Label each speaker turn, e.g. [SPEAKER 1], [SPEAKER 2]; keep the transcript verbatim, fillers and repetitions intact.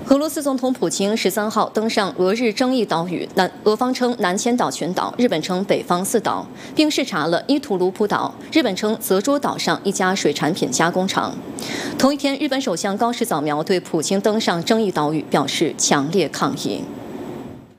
[SPEAKER 1] 俄罗斯总统普京十三号登上俄日争议岛屿，南俄方称南千岛群岛，日本称北方四岛，并视察了伊图卢普岛，日本称泽州岛上一家水产品加工厂。同一天，日本首相高市早苗对普京登上争议岛屿表示强烈抗议。